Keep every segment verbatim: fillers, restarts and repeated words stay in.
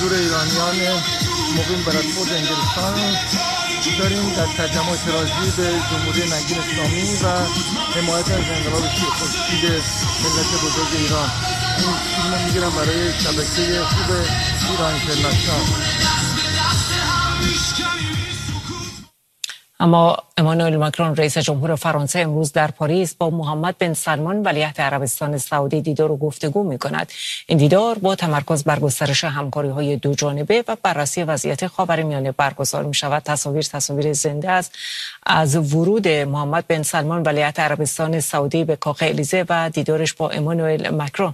حضور ایرانیان مقیم بر اسفود انگلستان داریم در ترجمه اعتراضی به جمهوری نگین اسلامی و حمایت از انقلاب خورشید ملت بزرگ ایران. این فیلم رو میگیرم برای شبکه خوب ایران اینترنشنال. اما امانوئل ماکرون رئیس جمهور فرانسه امروز در پاریس با محمد بن سلمان ولیعهد عربستان سعودی دیدار و گفتگو می‌کند. این دیدار با تمرکز بر گسترش همکاری‌های دو جانبه و بررسی وضعیت خاورمیانه برگزار می‌شود. تصاویر تصاویر زنده است از ورود محمد بن سلمان ولیعهد عربستان سعودی به کاخ الیزه و دیدارش با امانوئل ماکرون.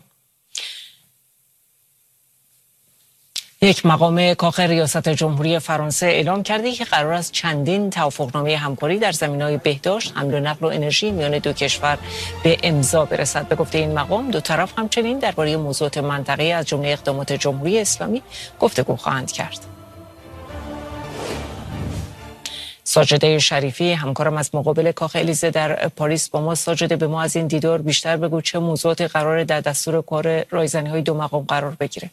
یک مقام کاخ ریاست جمهوری فرانسه اعلام کرده که قرار است چندین توافقنامه همکاری در زمینه‌های بهداشت، حمل و نقل و انرژی میان دو کشور به امضا برسد. به گفته این مقام، دو طرف همچنین درباره موضوعات منطقه‌ای از جمله اقدامات جمهوری اسلامی گفتگو خواهند کرد. ساجده شریفی همکارم از مقابل کاخ الیزه در پاریس با ما. ساجده، به ما از این دیدار بیشتر بگو، چه موضوعاتی قرار در دستور کار رایزنی‌های دو مقام قرار بگیره؟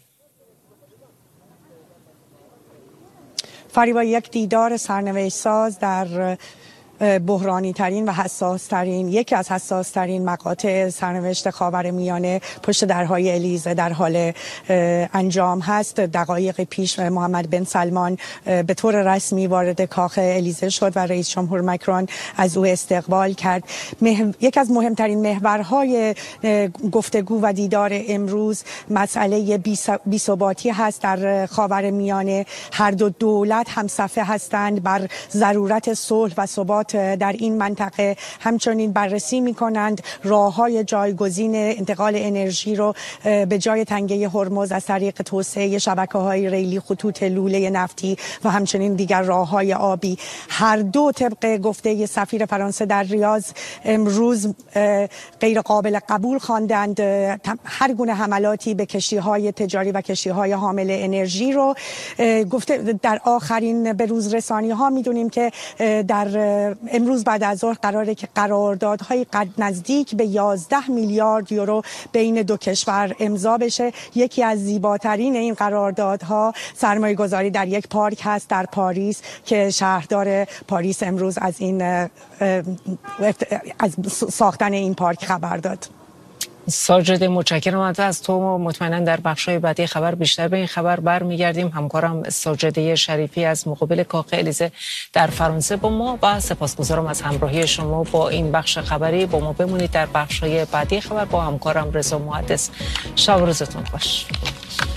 فریبا، یک دیدار سرنوشت ساز در بحرانی ترین و حساس ترین یکی از حساس ترین مقاطع سرنوشت خاورمیانه پشت درهای الیزه در حال انجام هست. دقایق پیش محمد بن سلمان به طور رسمی وارد کاخ الیزه شد و رئیس جمهور ماکرون از او استقبال کرد. یکی از مهمترین محورهای گفتگو و دیدار امروز مسئله بی‌ثباتی هست در خاورمیانه. هر دو دولت همصفه هستند بر ضرورت صلح و ثبات در این منطقه. همچنین بررسی می کنند راه‌های جایگزین انتقال انرژی رو به جای تنگه هرمز از طریق توسعه شبکه‌های ریلی، خطوط لوله نفتی و همچنین دیگر راه‌های آبی. هر دو طبق گفته سفیر فرانسه در ریاض امروز غیر قابل قبول خواندند هر گونه حملاتی به کشتی‌های تجاری و کشتی‌های حامل انرژی رو. گفته در آخرین به روز رسانی‌ها می‌دونیم که در امروز بعد از ظهر قراره که قراردادهای قد نزدیک به یازده میلیارد یورو بین دو کشور امضا بشه. یکی از زیباترین این قراردادها سرمایه گذاری در یک پارک هست در پاریس که شهردار پاریس امروز از این از ساختن این پارک خبر داد. ساجده، متشکرم از تو. مطمئنا در بخش‌های بعدی خبر بیشتر به این خبر برمیگردیم. همکارم ساجده شریفی از مقابل کاخ الیزه در فرانسه با ما و سپاسگزارم از همراهی شما با این بخش خبری. با ما بمونید در بخش‌های بعدی خبر با همکارم رضا محدث. شب و روزتون خوش.